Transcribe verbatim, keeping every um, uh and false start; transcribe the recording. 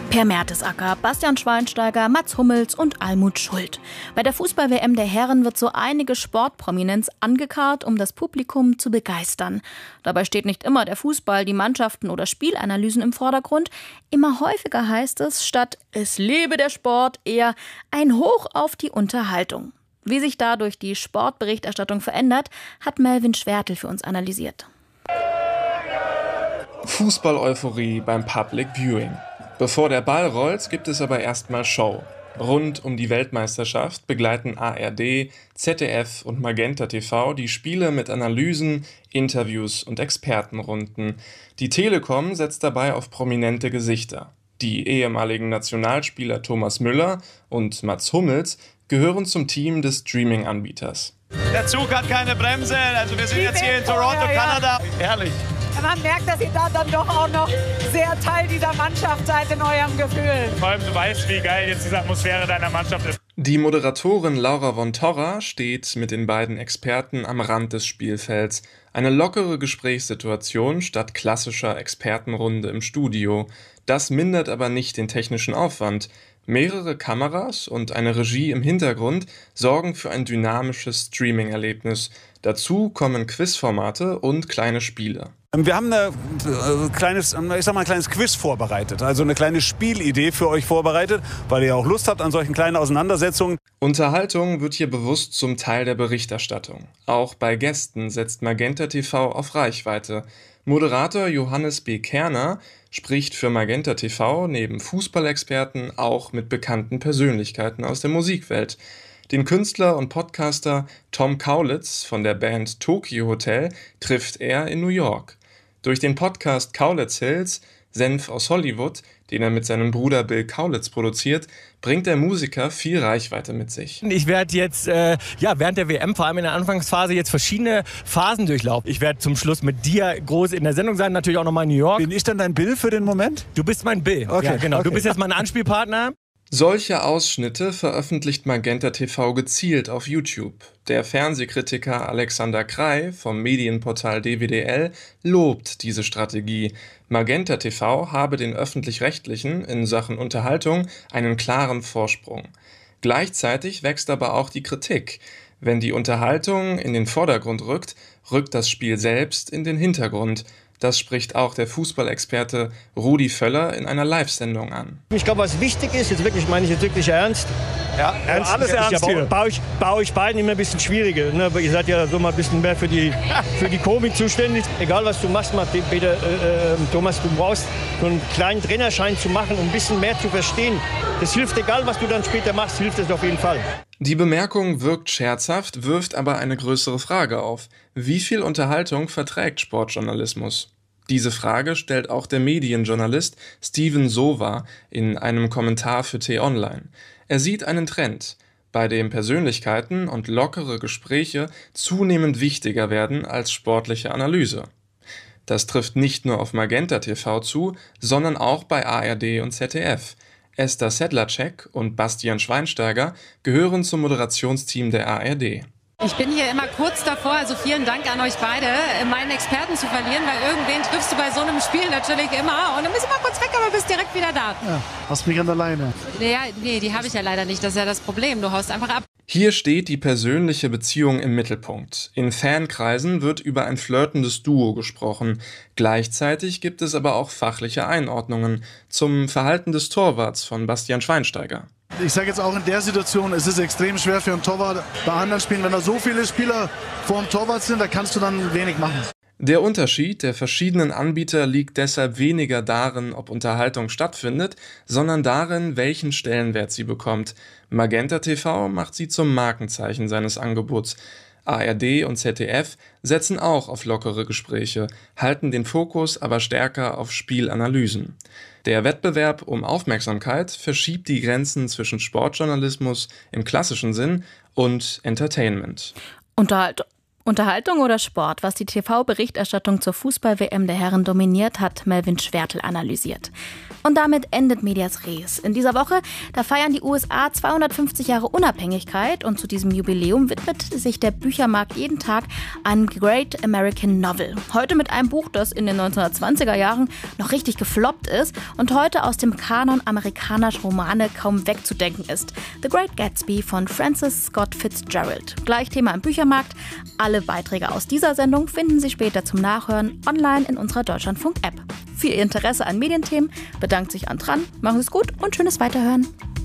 Per Mertesacker, Bastian Schweinsteiger, Mats Hummels und Almut Schuld. Bei der Fußball-W M der Herren wird so einige Sportprominenz angekarrt, um das Publikum zu begeistern. Dabei steht nicht immer der Fußball, die Mannschaften oder Spielanalysen im Vordergrund. Immer häufiger heißt es, statt „Es lebe der Sport" eher ein Hoch auf die Unterhaltung. Wie sich dadurch die Sportberichterstattung verändert, hat Melvin Schwertl für uns analysiert. Fußball-Euphorie beim Public Viewing. Bevor der Ball rollt, gibt es aber erstmal Show. Rund um die Weltmeisterschaft begleiten A R D, Z D F und Magenta T V die Spiele mit Analysen, Interviews und Expertenrunden. Die Telekom setzt dabei auf prominente Gesichter. Die ehemaligen Nationalspieler Thomas Müller und Mats Hummels gehören zum Team des Streaming-Anbieters. Der Zug hat keine Bremse, also wir sind jetzt hier in Toronto, Kanada. Herrlich. Man merkt, dass ihr da dann doch auch noch sehr Teil dieser Mannschaft seid in eurem Gefühl. Vor allem, du weißt, wie geil jetzt diese Atmosphäre deiner Mannschaft ist. Die Moderatorin Laura von Torra steht mit den beiden Experten am Rand des Spielfelds. Eine lockere Gesprächssituation statt klassischer Expertenrunde im Studio. Das mindert aber nicht den technischen Aufwand. Mehrere Kameras und eine Regie im Hintergrund sorgen für ein dynamisches Streaming-Erlebnis. Dazu kommen Quizformate und kleine Spiele. Wir haben eine, äh, kleines, ich sag mal, ein kleines Quiz vorbereitet, also eine kleine Spielidee für euch vorbereitet, weil ihr auch Lust habt an solchen kleinen Auseinandersetzungen. Unterhaltung wird hier bewusst zum Teil der Berichterstattung. Auch bei Gästen setzt Magenta T V auf Reichweite. Moderator Johannes B. Kerner spricht für Magenta T V neben Fußballexperten auch mit bekannten Persönlichkeiten aus der Musikwelt. Den Künstler und Podcaster Tom Kaulitz von der Band Tokyo Hotel trifft er in New York. Durch den Podcast Kaulitz Hills, Senf aus Hollywood, den er mit seinem Bruder Bill Kaulitz produziert, bringt der Musiker viel Reichweite mit sich. Ich werde jetzt äh, ja, während der W M, vor allem in der Anfangsphase, jetzt verschiedene Phasen durchlaufen. Ich werde zum Schluss mit dir groß in der Sendung sein, natürlich auch nochmal in New York. Bin ich dann dein Bill für den Moment? Du bist mein Bill. Okay, ja, genau. okay. Du bist jetzt mein Anspielpartner. Solche Ausschnitte veröffentlicht Magenta T V gezielt auf YouTube. Der Fernsehkritiker Alexander Krey vom Medienportal D W D L lobt diese Strategie. Magenta T V habe den Öffentlich-Rechtlichen in Sachen Unterhaltung einen klaren Vorsprung. Gleichzeitig wächst aber auch die Kritik. Wenn die Unterhaltung in den Vordergrund rückt, rückt das Spiel selbst in den Hintergrund. Das spricht auch der Fußballexperte Rudi Völler in einer Live-Sendung an. Ich glaube, was wichtig ist, jetzt wirklich, meine ich jetzt wirklich ernst. Ja, ernst, alles ernst ja, hier. Bei euch, bei euch beiden immer ein bisschen schwieriger. Ne? Ihr seid ja so mal ein bisschen mehr für die, für die Komik zuständig. Egal, was du machst, Peter, äh, äh, Thomas, du brauchst so einen kleinen Trainerschein zu machen, um ein bisschen mehr zu verstehen. Das hilft, egal was du dann später machst, hilft es auf jeden Fall. Die Bemerkung wirkt scherzhaft, wirft aber eine größere Frage auf. Wie viel Unterhaltung verträgt Sportjournalismus? Diese Frage stellt auch der Medienjournalist Steven Sova in einem Kommentar für T-Online. Er sieht einen Trend, bei dem Persönlichkeiten und lockere Gespräche zunehmend wichtiger werden als sportliche Analyse. Das trifft nicht nur auf Magenta T V zu, sondern auch bei A R D und Z D F. Esther Sedlacek und Bastian Schweinsteiger gehören zum Moderationsteam der A R D. Ich bin hier immer kurz davor, also vielen Dank an euch beide, meinen Experten zu verlieren, weil irgendwen triffst du bei so einem Spiel natürlich immer und dann bist du mal kurz weg, aber bist direkt wieder da. Ja, hast mich an der Leine. Ja, nee, die habe ich ja leider nicht, das ist ja das Problem, du haust einfach ab. Hier steht die persönliche Beziehung im Mittelpunkt. In Fankreisen wird über ein flirtendes Duo gesprochen. Gleichzeitig gibt es aber auch fachliche Einordnungen zum Verhalten des Torwarts von Bastian Schweinsteiger. Ich sage jetzt auch in der Situation, es ist extrem schwer für einen Torwart bei anderen Spielen. Wenn da so viele Spieler vor dem Torwart sind, da kannst du dann wenig machen. Der Unterschied der verschiedenen Anbieter liegt deshalb weniger darin, ob Unterhaltung stattfindet, sondern darin, welchen Stellenwert sie bekommt. Magenta T V macht sie zum Markenzeichen seines Angebots. A R D und Z D F setzen auch auf lockere Gespräche, halten den Fokus aber stärker auf Spielanalysen. Der Wettbewerb um Aufmerksamkeit verschiebt die Grenzen zwischen Sportjournalismus im klassischen Sinn und Entertainment. Unterhalt- Unterhaltung oder Sport? Was die T V-Berichterstattung zur Fußball-W M der Herren dominiert, hat Melvin Schwertl analysiert. Und damit endet Medias Res. In dieser Woche, da feiern die U S A zweihundertfünfzig Jahre Unabhängigkeit und zu diesem Jubiläum widmet sich der Büchermarkt jeden Tag einem Great American Novel. Heute mit einem Buch, das in den neunzehnhundertzwanziger Jahren noch richtig gefloppt ist und heute aus dem Kanon amerikanischer Romane kaum wegzudenken ist. The Great Gatsby von Francis Scott Fitzgerald. Gleich Thema im Büchermarkt. Alle Beiträge aus dieser Sendung finden Sie später zum Nachhören online in unserer Deutschlandfunk-App. Für Ihr Interesse an Medienthemen bedankt sich Antran. Machen Sie es gut und schönes Weiterhören.